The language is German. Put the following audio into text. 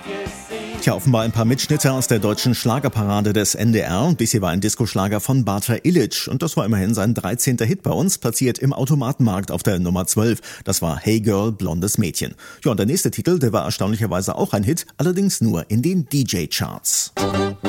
Tja, offenbar ein paar Mitschnitte aus der deutschen Schlagerparade des NDR. Bisher war ein Disco-Schlager von Bata Illich und das war immerhin sein 13. Hit bei uns, platziert im Automatenmarkt auf der Nummer 12. Das war Hey Girl, blondes Mädchen. Ja, und der nächste Titel, der war erstaunlicherweise auch ein Hit, allerdings nur in den DJ-Charts.